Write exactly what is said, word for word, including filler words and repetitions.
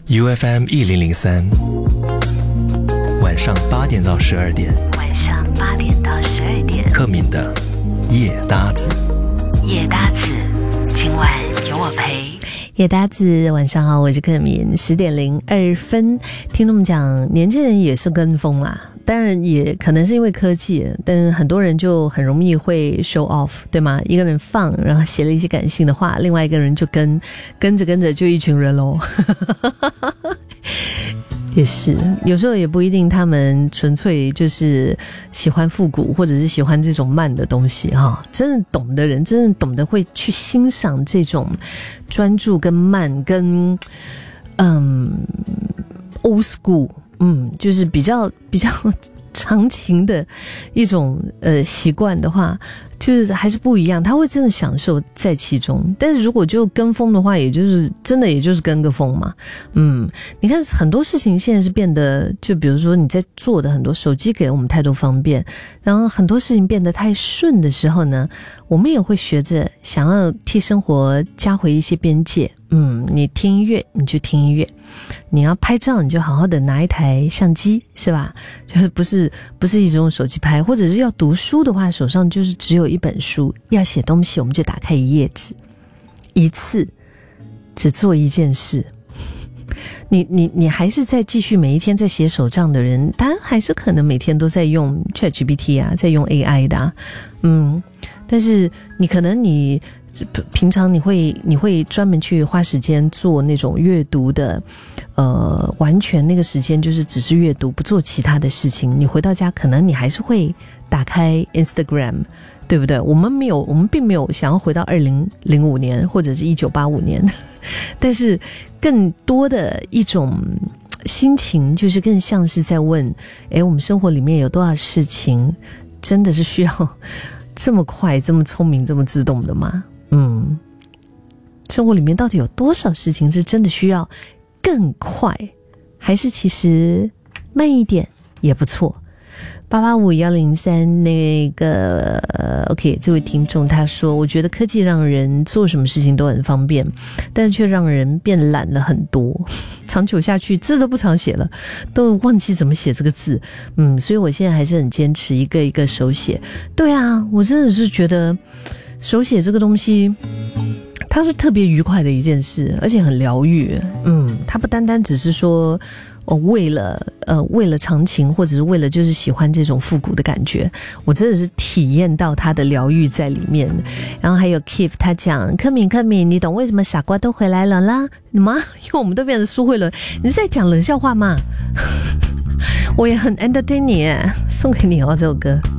U F M 一零零三，晚上八点到十二点， 晚上八点到十二点， 克敏的夜搭子， 夜搭子，今晚有我陪。 夜搭子，晚上好，我是克敏。十点零二分，听他们讲，年轻人也是跟风啦。当然也可能是因为科技，但很多人就很容易会 show off， 对吗？一个人放，然后写了一些感性的话，另外一个人就跟跟着跟着就一群人咯。也是，有时候也不一定他们纯粹就是喜欢复古，或者是喜欢这种慢的东西哈。真的懂的人，真的懂得会去欣赏这种专注跟慢跟嗯 old school。嗯，就是比较比较长情的一种呃习惯的话，就是还是不一样，他会真的享受在其中。但是如果就跟风的话，也就是真的也就是跟个风嘛。嗯，你看很多事情现在是变得，就比如说你在做的很多，手机给了我们太多方便，然后很多事情变得太顺的时候呢，我们也会学着想要替生活加回一些边界。嗯，你听音乐你就听音乐，你要拍照你就好好的拿一台相机，是吧？就是不是不是一直用手机拍，或者是要读书的话，手上就是只有一本书，要写东西我们就打开一页纸，一次只做一件事。你你你还是在继续每一天在写手账的人，他还是可能每天都在用 ChatGPT 啊，在用 A I 的啊，嗯，但是你可能你平常你会你会专门去花时间做那种阅读的，呃，完全那个时间就是只是阅读，不做其他的事情。你回到家，可能你还是会打开 Instagram， 对不对？我们没有，我们并没有想要回到二零零五年或者是一九八五年，但是更多的一种心情，就是更像是在问：诶，我们生活里面有多少事情真的是需要这么快、这么聪明、这么自动的吗？嗯，生活里面到底有多少事情是真的需要更快，还是其实慢一点也不错？八八五一零三那个 OK， 这位听众他说，我觉得科技让人做什么事情都很方便，但却让人变懒了很多，长久下去字都不常写了，都忘记怎么写这个字。嗯，所以我现在还是很坚持一个一个手写。对啊，我真的是觉得手写这个东西它是特别愉快的一件事，而且很疗愈。嗯，它不单单只是说哦，为了呃为了长情，或者是为了就是喜欢这种复古的感觉，我真的是体验到它的疗愈在里面。然后还有 Keith 他讲，柯敏柯敏，你懂为什么傻瓜都回来了啦吗？因为我们都变成苏慧伦，你是在讲冷笑话吗？我也很 entertain 你耶，送给你哦这首歌。